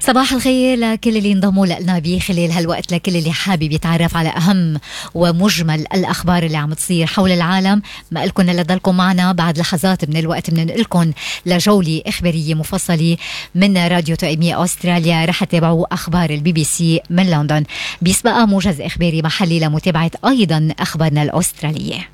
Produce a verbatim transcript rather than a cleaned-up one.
صباح الخير لكل اللي انضموا لنا بيه خلال هالوقت، لكل اللي حابب يتعرف على أهم ومجمل الأخبار اللي عم تصير حول العالم. ما لكم إلا تضلكم معنا، بعد لحظات من الوقت بننقلكم لجولة إخبارية مفصلة من راديو تقييمية أستراليا. رح تتابعوا أخبار البي بي سي من لندن، بيسبقها موجز إخباري محلي لمتابعة أيضا أخبارنا الأسترالية.